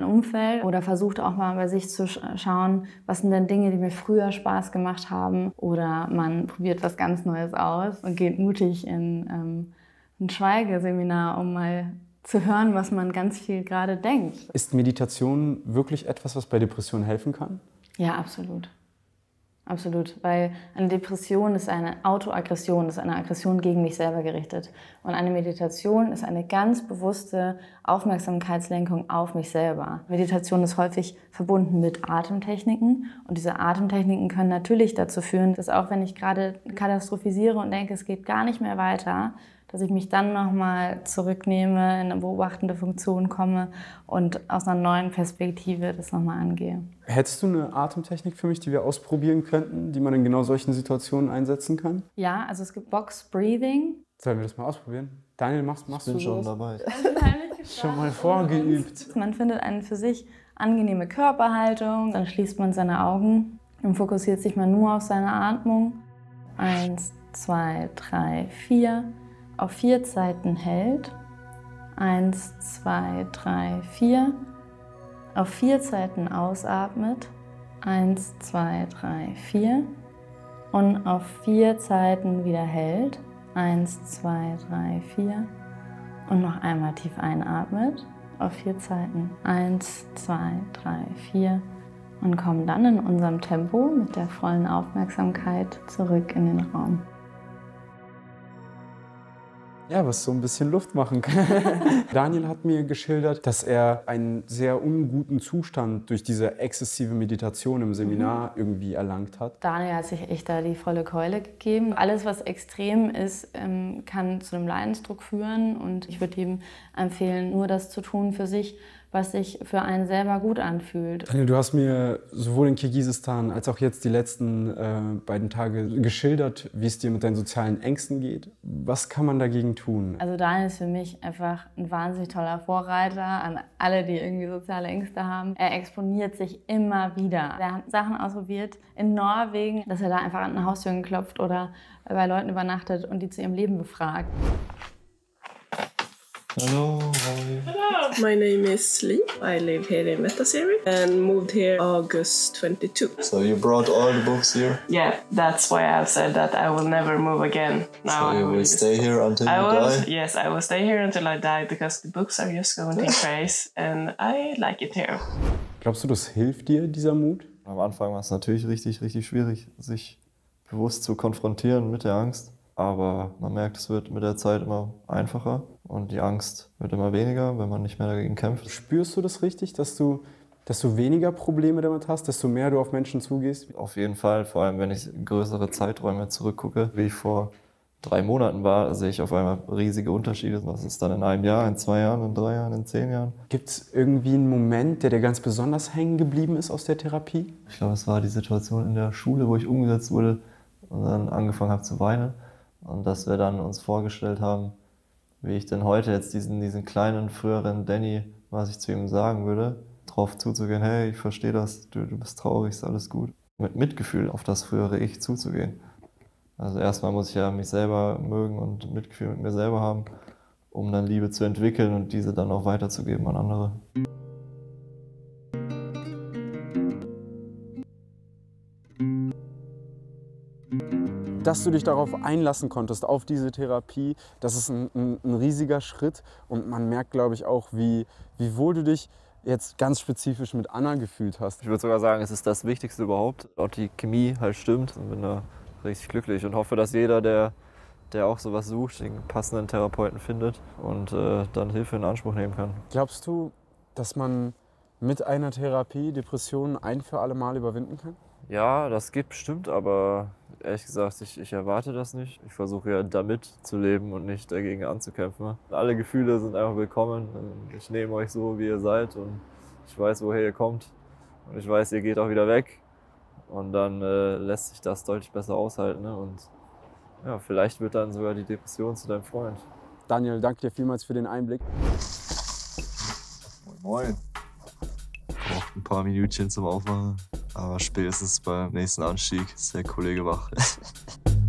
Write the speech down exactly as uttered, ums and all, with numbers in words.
Umfeld oder versucht auch mal bei sich zu schauen, was sind denn Dinge, die mir früher Spaß gemacht haben. Oder man probiert was ganz Neues aus und geht mutig in ähm, ein Schweigeseminar, um mal zu hören, was man ganz viel gerade denkt. Ist Meditation wirklich etwas, was bei Depressionen helfen kann? Ja, absolut. Absolut, weil eine Depression ist eine Autoaggression, ist eine Aggression gegen mich selber gerichtet. Und eine Meditation ist eine ganz bewusste Aufmerksamkeitslenkung auf mich selber. Meditation ist häufig verbunden mit Atemtechniken und diese Atemtechniken können natürlich dazu führen, dass auch wenn ich gerade katastrophisiere und denke, es geht gar nicht mehr weiter, dass ich mich dann nochmal zurücknehme, in eine beobachtende Funktion komme und aus einer neuen Perspektive das nochmal angehe. Hättest du eine Atemtechnik für mich, die wir ausprobieren könnten, die man in genau solchen Situationen einsetzen kann? Ja, also es gibt Box Breathing. Sollen wir das mal ausprobieren? Daniel, machst, machst ich bin du schon sowas? dabei. Schon mal vorgeübt. Man findet eine für sich angenehme Körperhaltung, dann schließt man seine Augen und fokussiert sich mal nur auf seine Atmung. Eins, zwei, drei, vier. Auf vier Zeiten hält. Eins, zwei, drei, vier. Auf vier Zeiten ausatmet. Eins, zwei, drei, vier. Und auf vier Zeiten wieder hält. Eins, zwei, drei, vier. Und noch einmal tief einatmet. Auf vier Zeiten. Eins, zwei, drei, vier. Und kommen dann in unserem Tempo mit der vollen Aufmerksamkeit zurück in den Raum. Ja, was so ein bisschen Luft machen kann. Daniel hat mir geschildert, dass er einen sehr unguten Zustand durch diese exzessive Meditation im Seminar mhm. irgendwie erlangt hat. Daniel hat sich echt da die volle Keule gegeben. Alles, was extrem ist, kann zu einem Leidensdruck führen. Und ich würde ihm empfehlen, nur das zu tun für sich, was sich für einen selber gut anfühlt. Daniel, du hast mir sowohl in Kirgisistan als auch jetzt die letzten äh, beiden Tage geschildert, wie es dir mit deinen sozialen Ängsten geht. Was kann man dagegen tun? Also Daniel ist für mich einfach ein wahnsinnig toller Vorreiter an alle, die irgendwie soziale Ängste haben. Er exponiert sich immer wieder. Er hat Sachen ausprobiert in Norwegen, dass er da einfach an den Haustüren klopft oder bei Leuten übernachtet und die zu ihrem Leben befragt. Hello, how are you? Hello, my name is Lee. I live here in Vettasjärvi and moved here August twenty-two. So you brought all the books here? Yeah, that's why I've said that I will never move again. Now so you I will, will stay just... here until I you will, die? Yes, I will stay here until I die because the books are just going to increase and I like it here. Glaubst du, das hilft dir, dieser Mut? Am Anfang war es natürlich richtig, richtig schwierig, sich bewusst zu konfrontieren mit der Angst. Aber man merkt, es wird mit der Zeit immer einfacher und die Angst wird immer weniger, wenn man nicht mehr dagegen kämpft. Spürst du das richtig, dass du, dass du weniger Probleme damit hast, desto mehr du auf Menschen zugehst? Auf jeden Fall, vor allem wenn ich größere Zeiträume zurückgucke, wie ich vor drei Monaten war, sehe ich auf einmal riesige Unterschiede. Was ist dann in einem Jahr, in zwei Jahren, in drei Jahren, in zehn Jahren? Gibt es irgendwie einen Moment, der dir ganz besonders hängen geblieben ist aus der Therapie? Ich glaube, es war die Situation in der Schule, wo ich umgesetzt wurde und dann angefangen habe zu weinen. Und dass wir dann uns vorgestellt haben, wie ich denn heute jetzt diesen, diesen kleinen, früheren Danny, was ich zu ihm sagen würde, drauf zuzugehen, hey, ich verstehe das, du, du bist traurig, ist alles gut. Mit Mitgefühl auf das frühere Ich zuzugehen. Also erstmal muss ich ja mich selber mögen und Mitgefühl mit mir selber haben, um dann Liebe zu entwickeln und diese dann auch weiterzugeben an andere. Dass du dich darauf einlassen konntest, auf diese Therapie, das ist ein, ein, ein riesiger Schritt. Und man merkt, glaube ich, auch, wie, wie wohl du dich jetzt ganz spezifisch mit Anna gefühlt hast. Ich würde sogar sagen, es ist das Wichtigste überhaupt. Auch die Chemie halt stimmt. Ich bin da richtig glücklich und hoffe, dass jeder, der, der auch sowas sucht, den passenden Therapeuten findet und äh, dann Hilfe in Anspruch nehmen kann. Glaubst du, dass man mit einer Therapie Depressionen ein für alle Mal überwinden kann? Ja, das geht bestimmt, aber ehrlich gesagt, ich, ich erwarte das nicht. Ich versuche ja damit zu leben und nicht dagegen anzukämpfen. Alle Gefühle sind einfach willkommen. Ich nehme euch so, wie ihr seid und ich weiß, woher ihr kommt. Und ich weiß, ihr geht auch wieder weg. Und dann äh, lässt sich das deutlich besser aushalten. Ne? Und ja, vielleicht wird dann sogar die Depression zu deinem Freund. Daniel, danke dir vielmals für den Einblick. Moin, moin. Braucht ein paar Minütchen zum Aufwachen. Aber spätestens beim nächsten Anstieg ist der Kollege wach.